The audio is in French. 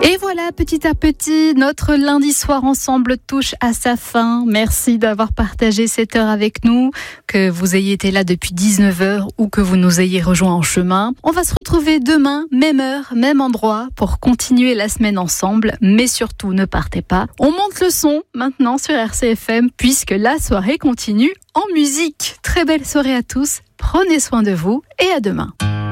Et voilà, petit à petit, notre lundi soir ensemble touche à sa fin. Merci d'avoir partagé cette heure avec nous, que vous ayez été là depuis 19h ou que vous nous ayez rejoints en chemin. On va se retrouver demain, même heure, même endroit, pour continuer la semaine ensemble. Mais surtout, ne partez pas. On monte le son maintenant sur RCFM, puisque la soirée continue en musique. Très belle soirée à tous, prenez soin de vous et à demain.